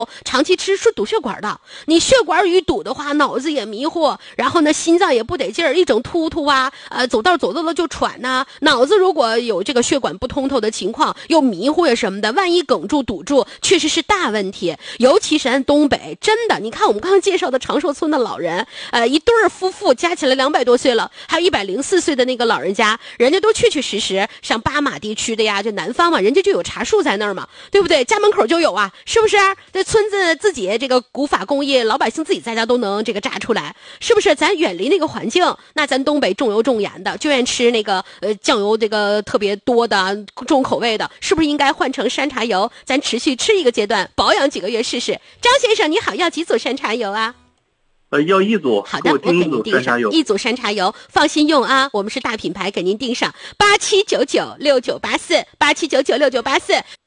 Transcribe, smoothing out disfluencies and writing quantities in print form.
长期吃是堵血管的，你血管一堵的话，脑子也迷糊，然后呢，心脏也不得劲儿，一整突突啊，走道了就喘呐、脑子如果有这个血管不通透的情况，又迷糊呀什么的，万一梗住堵住，确实是大问题。尤其是咱东北，真的，你看我们刚刚介绍的长寿村的老人，一对儿夫妇加起来200多岁了，还有104岁的那个老人家，人家都确确实实上巴马地区的呀，就南方嘛，人家就有茶树在那儿嘛，对不对？家门口就有啊，是不是？这村子自己这个古法工艺，老百姓自己在家都能这个榨出来，是不是？咱远离那个环境，那咱东北重油重盐的，就愿吃那个酱油这个特别多的重口味的，是不是应该换成山茶油？咱持续吃一个阶段，保养几个月试试。张先生你好，要几组山茶油啊？ 要1组。 好的，我给您订上1组山茶油，放心用啊，我们是大品牌，给您订上87996984，87996984。